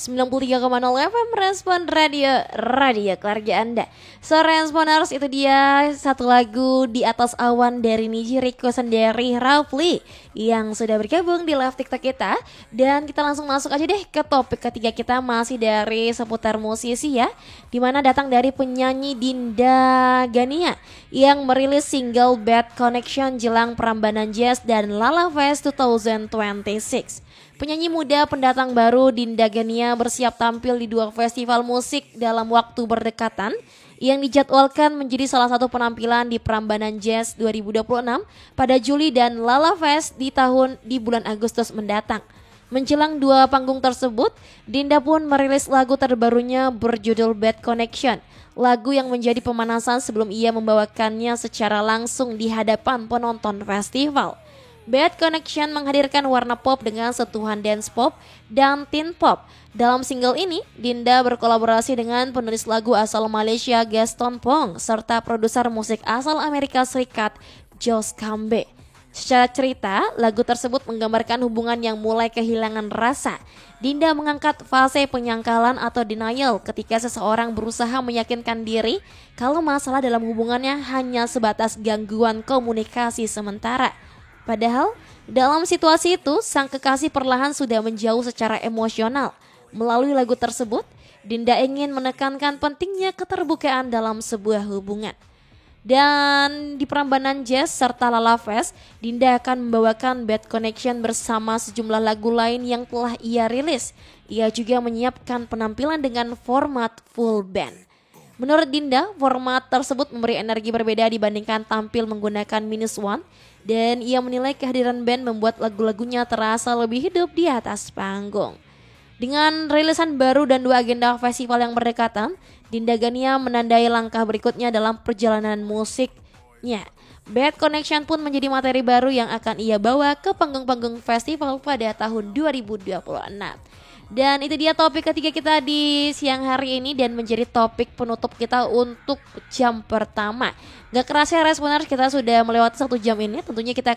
93,0 FM Respon Radio keluarga Anda. So Responers, itu dia satu lagu Di Atas Awan dari Niji Riko sendiri Rafli yang sudah bergabung di live TikTok kita. Dan kita langsung masuk aja deh ke topik ketiga kita, masih dari seputar musisi ya, dimana datang dari penyanyi Dinda Gania yang merilis single Bad Connection jelang Prambanan Jazz dan Lala Fest 2026. Penyanyi muda pendatang baru Dinda Gania bersiap tampil di dua festival musik dalam waktu berdekatan yang dijadwalkan menjadi salah satu penampilan di Prambanan Jazz 2026 pada Juli dan Lala Fest di bulan Agustus mendatang. Menjelang dua panggung tersebut, Dinda pun merilis lagu terbarunya berjudul Bad Connection, lagu yang menjadi pemanasan sebelum ia membawakannya secara langsung di hadapan penonton festival. Bad Connection menghadirkan warna pop dengan sentuhan dance pop dan teen pop. Dalam single ini, Dinda berkolaborasi dengan penulis lagu asal Malaysia Gaston Pong serta produser musik asal Amerika Serikat Josh Cambe. Secara cerita, lagu tersebut menggambarkan hubungan yang mulai kehilangan rasa. Dinda mengangkat fase penyangkalan atau denial ketika seseorang berusaha meyakinkan diri kalau masalah dalam hubungannya hanya sebatas gangguan komunikasi sementara. Padahal, dalam situasi itu, sang kekasih perlahan sudah menjauh secara emosional. Melalui lagu tersebut, Dinda ingin menekankan pentingnya keterbukaan dalam sebuah hubungan. Dan di Prambanan Jazz serta Lala Fest, Dinda akan membawakan Bad Connection bersama sejumlah lagu lain yang telah ia rilis. Ia juga menyiapkan penampilan dengan format full band. Menurut Dinda, format tersebut memberi energi berbeda dibandingkan tampil menggunakan minus one, dan ia menilai kehadiran band membuat lagu-lagunya terasa lebih hidup di atas panggung. Dengan rilisan baru dan dua agenda festival yang berdekatan, Dinda Gania menandai langkah berikutnya dalam perjalanan musiknya. Bad Connection pun menjadi materi baru yang akan ia bawa ke panggung-panggung festival pada tahun 2026. Dan itu dia topik ketiga kita di siang hari ini dan menjadi topik penutup kita untuk jam pertama. Gak kerasa ya Responers, kita sudah melewati 1 jam ini. Tentunya kita